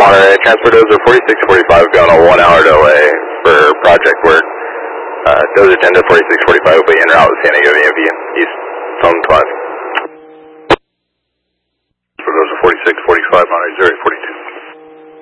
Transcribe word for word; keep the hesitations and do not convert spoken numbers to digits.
Monterey, transfer dozer forty-six forty-five, be on a one hour delay for project work. Uh, dozer ten to forty-six forty-five will be en route with San Diego E M P East Zone five. For dozer forty-six forty-five, Monterey zero forty.